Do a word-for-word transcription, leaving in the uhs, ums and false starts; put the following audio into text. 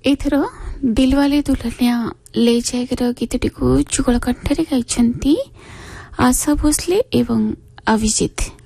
एथर दिलवाले दुल्हनिया ले जाएगर गीतटी को जुगल कंठरे गाइछन्ती आशा भोसले एवं अभिजित।